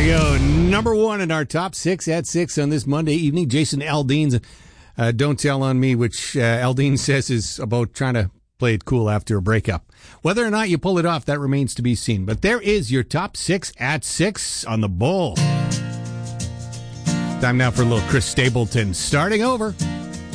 you go. Number one in our top 6 at 6 on this Monday evening. Jason Aldean's Don't Tell on Me, which Aldean says is about trying to play it cool after a breakup. Whether or not you pull it off, that remains to be seen. But there is your top 6 at 6 on the Bull. Time now for a little Chris Stapleton. Starting over.